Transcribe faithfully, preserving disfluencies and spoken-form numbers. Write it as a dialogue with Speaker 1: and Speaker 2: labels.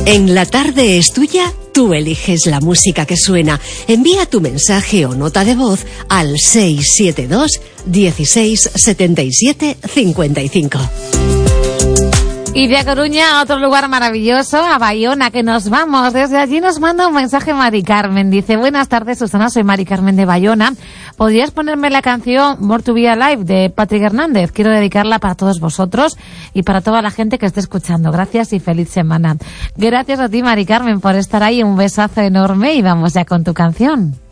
Speaker 1: En La Tarde es Tuya, tú eliges la música que suena. Envía tu mensaje o nota de voz al seis siete dos, dieciséis, setenta y siete, cincuenta y cinco.
Speaker 2: Y de A Coruña a otro lugar maravilloso, a Bayona, que nos vamos. Desde allí nos manda un mensaje Mari Carmen. Dice: buenas tardes, Susana, soy Mari Carmen de Bayona. ¿Podrías ponerme la canción More to Be Alive de Patrick Hernández? Quiero dedicarla para todos vosotros y para toda la gente que esté escuchando. Gracias y feliz semana. Gracias a ti, Mari Carmen, por estar ahí. Un besazo enorme y vamos ya con tu canción.